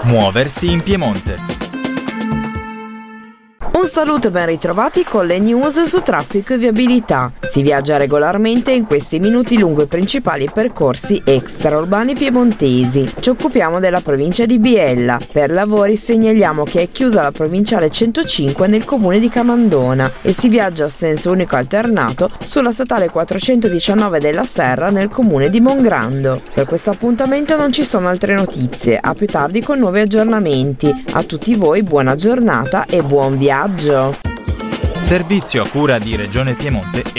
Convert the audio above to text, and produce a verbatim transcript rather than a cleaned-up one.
Muoversi in Piemonte. Un saluto e ben ritrovati con le news su traffico e viabilità. Si viaggia regolarmente in questi minuti lungo i principali percorsi extraurbani piemontesi. Ci occupiamo della provincia di Biella. Per lavori segnaliamo che è chiusa la provinciale centocinque nel comune di Camandona e si viaggia a senso unico alternato sulla statale quattrocentodiciannove della Serra nel comune di Mongrando. Per questo appuntamento non ci sono altre notizie, a più tardi con nuovi aggiornamenti. A tutti voi buona giornata e buon viaggio! Servizio a cura di Regione Piemonte e